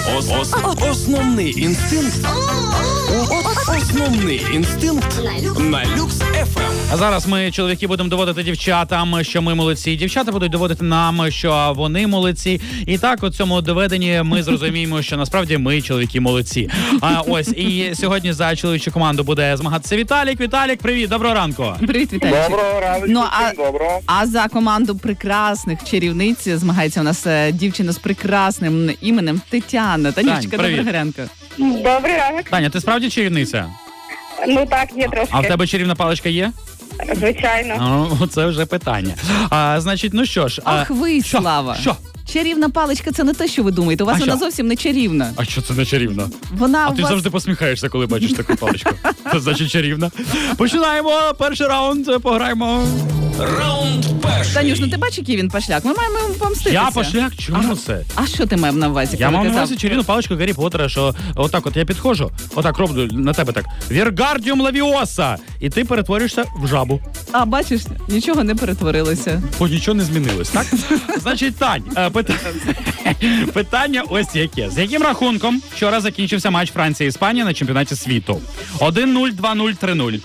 Основний інстинкт. Основний інстинкт на Люкс ФМ. А зараз ми, чоловіки, будемо доводити дівчатам, що ми молодці. Дівчата будуть доводити нам, що вони молодці. І так, у цьому доведенні ми зрозуміємо, що насправді ми, чоловіки, молодці. Ось, і сьогодні за чоловічу команду буде змагатися Віталік. Віталік, привіт, доброго ранку. Привіт, Віталій. Доброго ранку, доброго. А за команду прекрасних чарівниць змагається у нас дівчина з прекрасним іменем Тетяна. Танечка, доброго ранку. Добрий ранок. Таня, ти справді чарівниця? Ну так, є трошки. А в тебе чарівна паличка є? Звичайно. Це вже питання. Значить, ну що ж. Ах ви, Слава. Що? Чарівна паличка – це не те, що ви думаєте. У вас вона зовсім не чарівна. А що це не чарівна? Вона ти завжди посміхаєшся, коли бачиш таку паличку. Це значить чарівна. Починаємо. Перший раунд. Пограємо. Раунд перший. Танюш, ну ти бачиш, який він пошляк? Ми маємо йому помститися. Я пошляк? Чому це? А що ти маєш на увазі? Я мав на увазі чарівну паличку Гаррі Поттера, що отак от я підходжу, отак роблю на тебе так. Віргардіум лавіоса! І ти перетворюєшся в жабу. А, бачиш, нічого не перетворилося. Бо нічого не змінилось, так? Значить, Тань, питання ось яке. З яким рахунком вчора закінчився матч Франція-Іспанія на чемпіонаті світу? 1-0, 2-0, 3-0.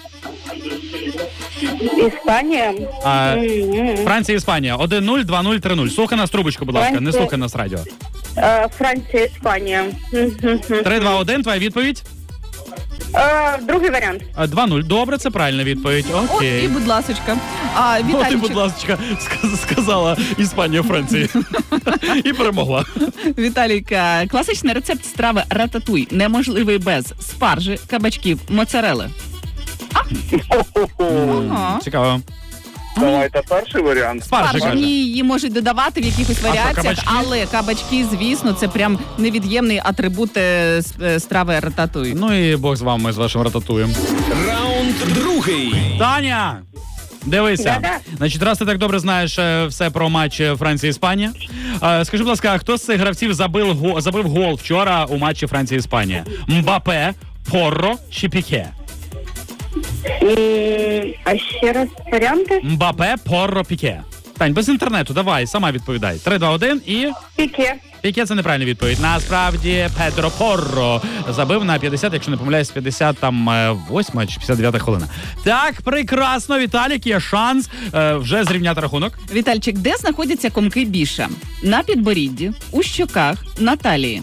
Іспанія. Франція-Іспанія. 1-0, 2-0, 3-0. Слухай нас трубочку, будь ласка, не слухай нас радіо. Франція, Іспанія. 3-2-1, твоя відповідь? Другий варіант. 2-0. Добре, це правильна відповідь. Окей. От і, будь ласочка. От і, будь ласка, сказала Іспанія Франції. І перемогла. Віталійка, класичний рецепт страви рататуй. Неможливий без спаржі, кабачків, моцарели. Ага. Цікаво. Давайте перший варіант. Спаржі, каже. Її можуть додавати в якихось варіаціях, кабачки? але кабачки, звісно, це прям невід'ємний атрибут страви рататуй. Ну і Бог з вами, з вашим рататуєм. Раунд другий. Таня! Дивися. Да-да. Значить, раз ти так добре знаєш все про матч Франція-Іспанія, скажи, будь ласка, хто з цих гравців забив гол вчора у матчі Франція-Іспанія? Мбапе, Порро чи Піке? А ще раз варіанти? Мбапе, Порро, Піке. Тань, без інтернету, давай, сама відповідай. 3, 2, 1 і... Піке. Піке – це неправильна відповідь. Насправді, Педро Порро забив на 50, якщо не помиляюсь, 58 чи 59 хвилина. Так, прекрасно, Віталік, є шанс вже зрівняти рахунок. Вітальчик, де знаходяться комки біша? На підборідді, у щоках, на талії.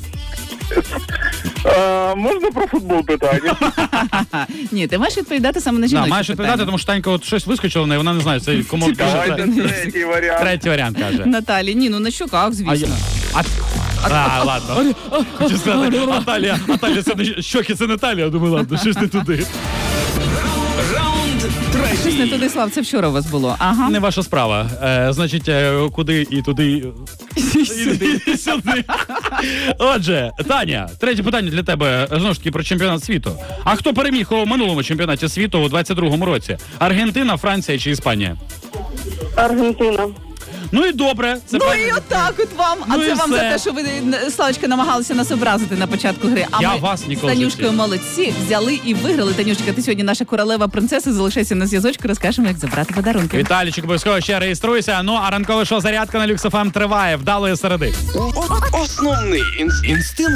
Можна про футбол питання? Ні, ти маєш відповідати саме на жіночі маєш відповідати, тому що Танька от щось вискочила в неї, вона не знає, це кому більше. Давайте третій варіант. Третій варіант каже. На талії. Ні, ну на щоках, звісно. Ладно. Хочу сказати, Наталія, це не щоки, це Наталія. Я думаю, ладно, щось не туди. Раунд Щось не третій. туди, Слав, це вчора у вас було. Ага. Не ваша справа. Значить, куди і туди, і сюди. Отже, Таня, третє питання для тебе, знову ж таки, про чемпіонат світу. А хто переміг у минулому чемпіонаті світу у 22-му році? Аргентина, Франція чи Іспанія? Аргентина. Ну і добре. Це Ну правильно. і отак от вам. А Ну і це вам все. за те, що ви, Славочка, намагалися нас образити на початку гри. А Я ми вас ніколи з в Танюшкою житті. молодці, взяли і виграли. Танюшка, ти сьогодні наша королева принцеса, залишайся на зв'язочку, розкажемо, як забрати подарунки. Віталійчик, обов'язково ще реєструйся. Ну, а ранкове шоу «Зарядка» на Люкс ФМ триває. Вдалої середи. Основний інстинкт